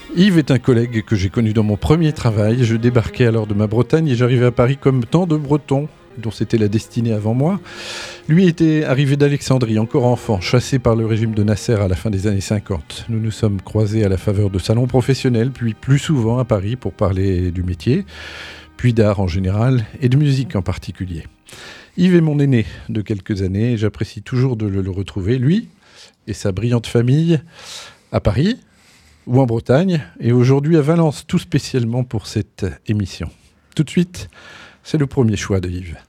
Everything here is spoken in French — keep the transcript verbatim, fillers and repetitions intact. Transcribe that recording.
Yves est un collègue que j'ai connu dans mon premier travail. Je débarquais alors de ma Bretagne et j'arrivais à Paris comme tant de Bretons, dont c'était la destinée avant moi. Lui était arrivé d'Alexandrie, encore enfant, chassé par le régime de Nasser à la fin des années cinquante. Nous nous sommes croisés à la faveur de salons professionnels, puis plus souvent à Paris pour parler du métier, puis d'art en général et de musique en particulier. Yves est mon aîné de quelques années et j'apprécie toujours de le retrouver, lui et sa brillante famille, à Paris ou en Bretagne, et aujourd'hui à Valence, tout spécialement pour cette émission. Tout de suite, c'est le premier choix de Yves.